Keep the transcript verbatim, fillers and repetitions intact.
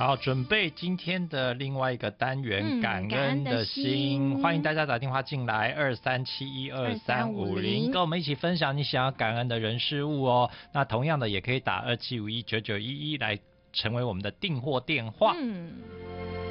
好，准备今天的另外一个单元， 嗯、 感恩的心，欢迎大家打电话进来，二三七一二三五零，跟我们一起分享你想要感恩的人事物哦。那同样的也可以打二七五一九九一一来成为我们的订货电话。嗯。